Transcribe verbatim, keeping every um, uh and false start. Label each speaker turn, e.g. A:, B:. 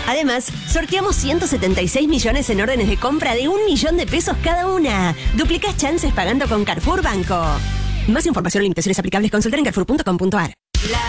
A: Además, sorteamos ciento setenta y seis millones en órdenes de compra de un millón de pesos cada una. Duplicás chances pagando con Carrefour Banco. Más información y limitaciones aplicables, consultar en carrefour punto com punto a r.